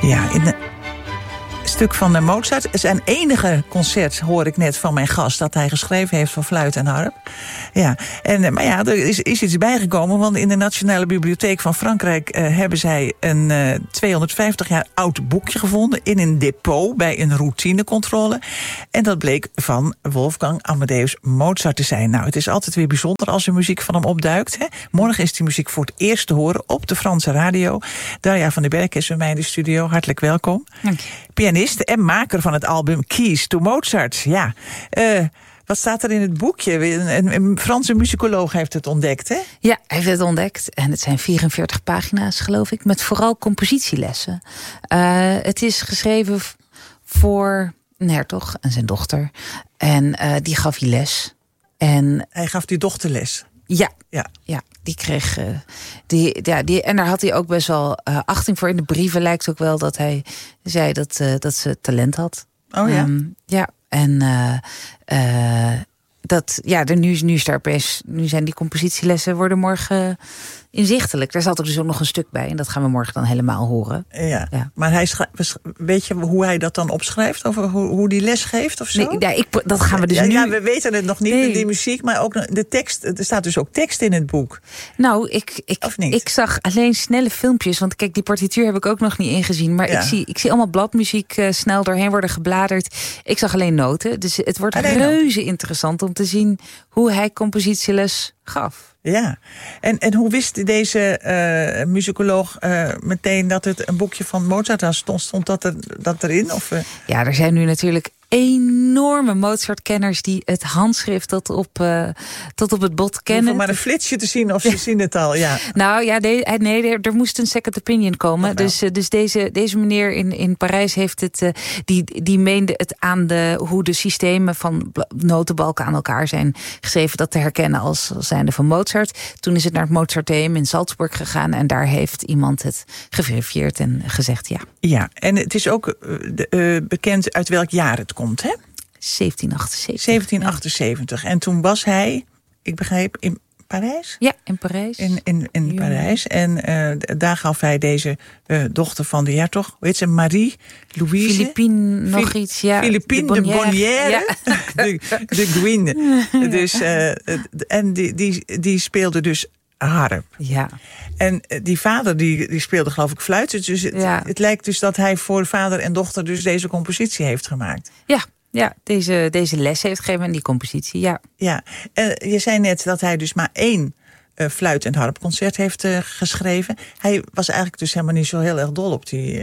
Ja, in een stuk van Mozart. Zijn enige concert, hoor ik net van mijn gast, dat hij geschreven heeft voor fluit en harp. Ja, maar ja, er is iets bijgekomen, want in de Nationale Bibliotheek van Frankrijk hebben zij een 250 jaar oud boekje gevonden in een depot bij een routinecontrole. En dat bleek van Wolfgang Amadeus Mozart te zijn. Nou, het is altijd weer bijzonder als er muziek van hem opduikt. Hè? Morgen is die muziek voor het eerst te horen op de Franse radio. Darja van den Berg is bij mij in de studio. Hartelijk welkom. Dank je. Pianist en maker van het album Keys to Mozart. Ja, wat staat er in het boekje? Een Franse muzikoloog heeft het ontdekt, hè? Ja, hij heeft het ontdekt. En het zijn 44 pagina's, geloof ik. Met vooral compositielessen. Het is geschreven voor een hertog en zijn dochter. En die gaf hij les. En hij gaf die dochter les? Ja, die kreeg... en daar had hij ook best wel achting voor. In de brieven lijkt ook wel dat hij zei dat ze talent had. Oh ja? Ja, en nu zijn die compositielessen worden morgen inzichtelijk. Daar zat er dus ook nog een stuk bij. En dat gaan we morgen dan helemaal horen. Ja. Maar weet je hoe hij dat dan opschrijft? Of hoe die les geeft of zo? Nee, dat gaan we dus nu... Ja, we weten het nog niet met die muziek. Maar ook de tekst. Er staat dus ook tekst in het boek. Nou, ik zag alleen snelle filmpjes. Want kijk, die partituur heb ik ook nog niet ingezien. Maar ik zie allemaal bladmuziek snel doorheen worden gebladerd. Ik zag alleen noten. Dus het wordt reuze interessant om te zien hoe hij compositieles gaf. Ja, en hoe wist deze muzikoloog meteen dat het een boekje van Mozart was? Stond dat erin? Of, Ja, er zijn nu natuurlijk enorme Mozart-kenners die het handschrift tot op het bot kennen. Hoeven maar een flitsje te zien of ze zien het al, ja. Nou ja, nee, er moest een second opinion komen. Dus deze meneer in Parijs heeft het, die meende het aan hoe de systemen van notenbalken aan elkaar zijn geschreven, dat te herkennen als zijnde van Mozart. Toen is het naar het Mozarteum in Salzburg gegaan en daar heeft iemand het geverifieerd en gezegd ja. Ja, en het is ook bekend uit welk jaar het komt, hè? 1778. 1778. En toen was hij, ik begreep, in Parijs? Ja, in Parijs. In Parijs. En daar gaf hij deze dochter van de hertog, hoe heet ze? Marie-Louise? Philippine nog iets, ja. Philippine de Bonnière. Ja. de Guine. Dus, en die speelde dus harp. Ja. En die vader die speelde geloof ik fluit. Dus het lijkt dus dat hij voor vader en dochter dus deze compositie heeft gemaakt. Ja, deze les heeft gegeven en die compositie, ja. Ja, je zei net dat hij dus maar 1 fluit- en harpconcert heeft geschreven. Hij was eigenlijk dus helemaal niet zo heel erg dol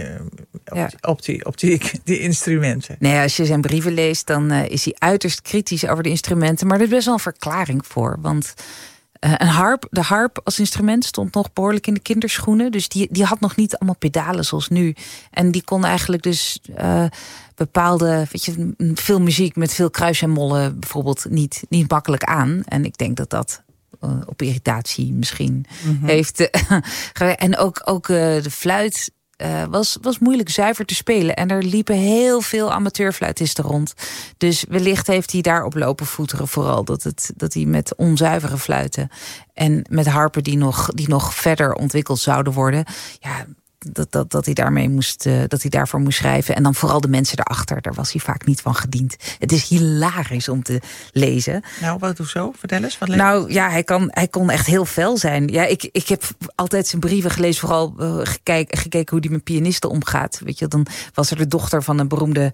op die instrumenten. Nee, als je zijn brieven leest, dan is hij uiterst kritisch over de instrumenten. Maar er is best wel een verklaring voor, want de harp als instrument stond nog behoorlijk in de kinderschoenen. Dus die had nog niet allemaal pedalen zoals nu. En die kon eigenlijk dus bepaalde, veel muziek met veel kruis en mollen bijvoorbeeld niet makkelijk aan. En ik denk dat op irritatie misschien heeft. En ook de fluit was moeilijk zuiver te spelen. En er liepen heel veel amateurfluitisten rond. Dus wellicht heeft hij daarop lopen voeteren. Vooral dat hij met onzuivere fluiten en met harpen die nog verder ontwikkeld zouden worden. Ja, dat hij daarvoor moest schrijven. En dan vooral de mensen daarachter. Daar was hij vaak niet van gediend. Het is hilarisch om te lezen. Nou, wat zo? Vertel eens. Hij kon echt heel fel zijn. Ja, ik heb altijd zijn brieven gelezen. Vooral gekeken hoe hij met pianisten omgaat. Weet je, dan was er de dochter van een beroemde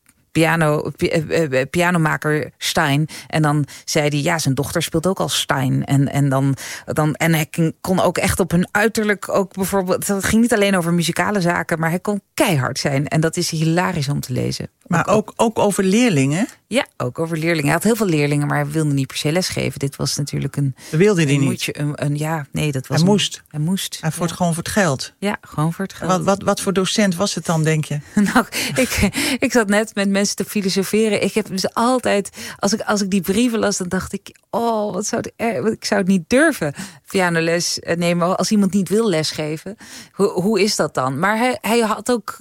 pianomaker Stein. En dan zei hij, ja, zijn dochter speelt ook als Stein. En hij kon ook echt op hun uiterlijk ook bijvoorbeeld. Het ging niet alleen over muzikale zaken, maar hij kon keihard zijn. En dat is hilarisch om te lezen. Maar ook over leerlingen? Ja, ook over leerlingen. Hij had heel veel leerlingen, maar hij wilde niet per se lesgeven. Dit was natuurlijk een... Dat wilde hij niet? Hij moest. Hij vond gewoon voor het geld? Ja, gewoon voor het geld. Wat voor docent was het dan, denk je? Nou, ik zat net met mensen te filosoferen. Ik heb dus altijd, als ik die brieven las, dan dacht ik, ik zou het niet durven pianoles nemen als iemand niet wil lesgeven. Hoe is dat dan? Maar hij had ook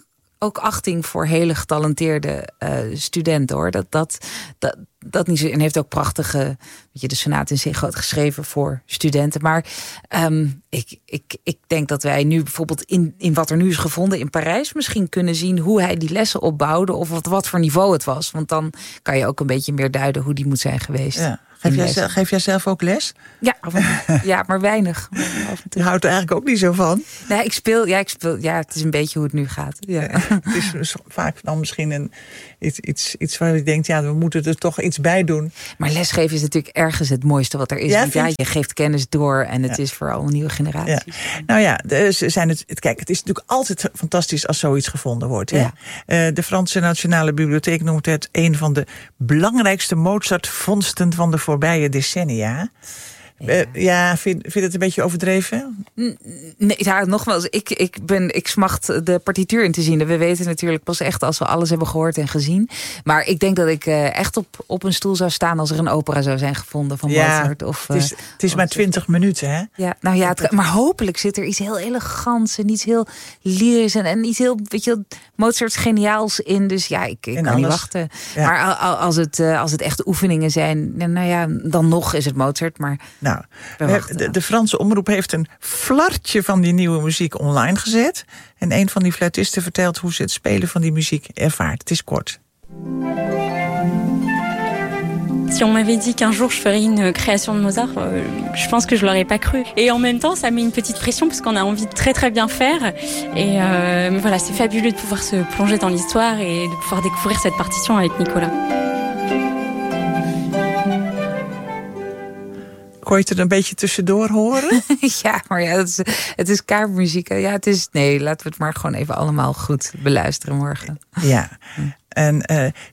ook achting voor hele getalenteerde studenten, hoor. Dat niet zo. En heeft ook prachtige, de sonate in C groot geschreven voor studenten. Maar ik denk dat wij nu bijvoorbeeld in wat er nu is gevonden in Parijs misschien kunnen zien hoe hij die lessen opbouwde of wat voor niveau het was. Want dan kan je ook een beetje meer duiden hoe die moet zijn geweest. Ja. Geef jij zelf ook les? Ja, ja, maar weinig. Je houdt er eigenlijk ook niet zo van? Nee, ik speel. Ja, het is een beetje hoe het nu gaat. Ja. Het is dus vaak dan misschien iets waar je denkt, we moeten er toch iets bij doen. Maar lesgeven is natuurlijk ergens het mooiste wat er is. Want je geeft kennis door en het is voor al nieuwe generaties. Ja. Nou ja, kijk, het is natuurlijk altijd fantastisch als zoiets gevonden wordt. Hè? Ja. De Franse Nationale Bibliotheek noemt het een van de belangrijkste Mozart-vondsten van de voorbije decennia. Vind je het een beetje overdreven? Nee, nogmaals, ik smacht de partituur in te zien. We weten natuurlijk pas echt als we alles hebben gehoord en gezien. Maar ik denk dat ik echt op een stoel zou staan als er een opera zou zijn gevonden van Mozart. Het is maar 20 minuten, hè? Ja, maar hopelijk zit er iets heel elegants en iets heel lyrisch en iets heel, Mozarts geniaals in. Dus ik kan niet wachten. Ja. Maar als het echt oefeningen zijn, dan nog is het Mozart, maar... De Franse omroep heeft een flartje van die nieuwe muziek online gezet. En een van die fluitisten vertelt hoe ze het spelen van die muziek ervaart. Het is kort. Si on m'avait dit qu'un jour je ferais une création de Mozart, je pense que je l'aurais pas cru. Et en même temps, ça met une petite pression parce qu'on a envie de très très bien faire. Et mais voilà, c'est fabuleux de pouvoir se plonger dans l'histoire et de pouvoir découvrir cette partition avec Nicolas. Kon je het er een beetje tussendoor horen? Ja, maar het is kamermuziek. Ja, laten we het maar gewoon even allemaal goed beluisteren morgen. Ja. En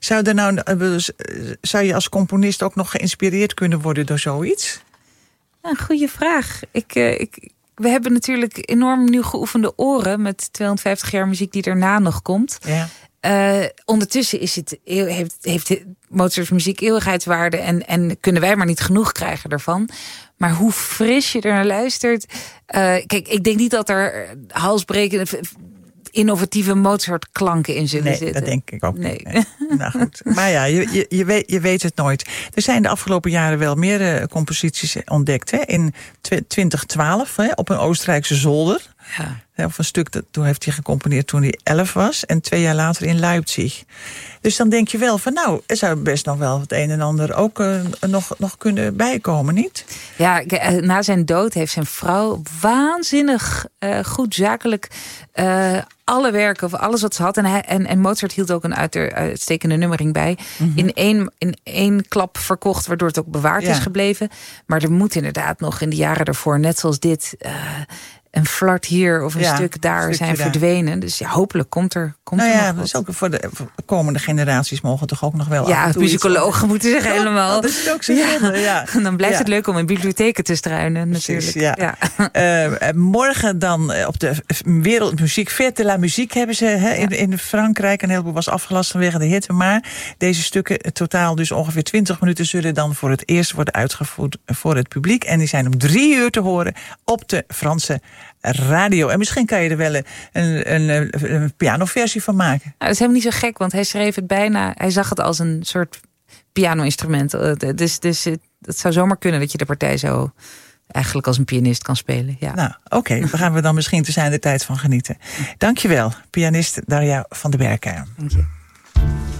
zou je als componist ook nog geïnspireerd kunnen worden door zoiets? Een goede vraag. We hebben natuurlijk enorm nieuw geoefende oren met 250 jaar muziek die daarna nog komt. Ja. Ondertussen heeft Mozarts muziek eeuwigheidswaarde en kunnen wij maar niet genoeg krijgen daarvan. Maar hoe fris je er naar luistert. Kijk, ik denk niet dat er halsbrekende, innovatieve Mozart-klanken in zullen zitten. Dat denk ik ook niet. Nee. Nou goed. Maar ja, je weet het nooit. Er zijn de afgelopen jaren wel meer composities ontdekt. Hè? In 2012 op een Oostenrijkse zolder. Ja. Of een stuk, toen heeft hij gecomponeerd toen hij 11 was. En 2 jaar later in Leipzig. Dus dan denk je wel van er zou best nog wel het een en ander ook nog kunnen bijkomen, niet? Ja, na zijn dood heeft zijn vrouw waanzinnig goed zakelijk alle werken of alles wat ze had. En Mozart hield ook een uitstekende nummering bij. Mm-hmm. In één klap verkocht, waardoor het ook bewaard is gebleven. Maar er moet inderdaad nog in de jaren daarvoor, net zoals dit, een flart hier of een stuk daar zijn verdwenen. Dus hopelijk komt er nog dus ook voor de komende generaties mogen toch ook nog wel... Ja, muzikologen moeten zich helemaal... Dat is het ook zo. Ja. En dan blijft het leuk om in bibliotheken te struinen, natuurlijk. Precies, morgen dan op de Wereldmuziek, Fête de la Musique hebben ze in Frankrijk. Een heleboel was afgelast vanwege de hitte. Maar deze stukken, totaal dus ongeveer 20 minuten... zullen dan voor het eerst worden uitgevoerd voor het publiek. En die zijn om 3 uur te horen op de Franse radio. En misschien kan je er wel een pianoversie van maken. Nou, dat is helemaal niet zo gek, want hij schreef het bijna... Hij zag het als een soort piano-instrument. Dus het zou zomaar kunnen dat je de partij zo eigenlijk als een pianist kan spelen. Ja. Nou, oké. Daar gaan we dan misschien te zijn de tijd van genieten. Dankjewel, pianist Darja van der Berkel. Dank je.